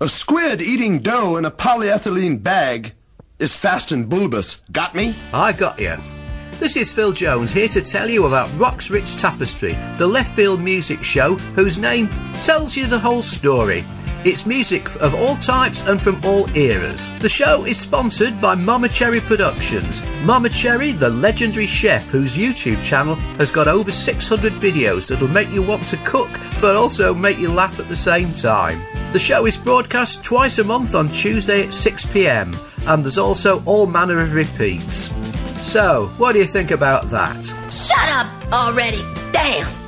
A squid eating dough in a polyethylene bag is fast and bulbous. Got me? I got you. This is Phil Jones here to tell you about Rock's Rich Tapestry, the left field music show whose name tells you the whole story. It's music of all types and from all eras. The show is sponsored by Mama Cherry Productions. Mama Cherry, the legendary chef whose YouTube channel has got over 600 videos that'll make you want to cook but also make you laugh at the same time. The show is broadcast twice a month on Tuesday at 6 p.m. and there's also all manner of repeats. So, what do you think about that? Shut up already! Damn!